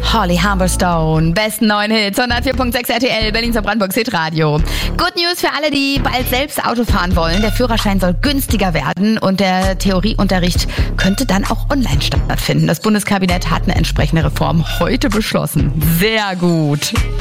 Holly Humberstone, besten neuen Hits, 104.6 RTL, Berlins und Brandenburgs Hitradio. Good News für alle, die bald selbst Auto fahren wollen. Der Führerschein soll günstiger werden und der Theorieunterricht könnte dann auch online stattfinden. Das Bundeskabinett hat eine entsprechende Reform heute beschlossen. Sehr gut.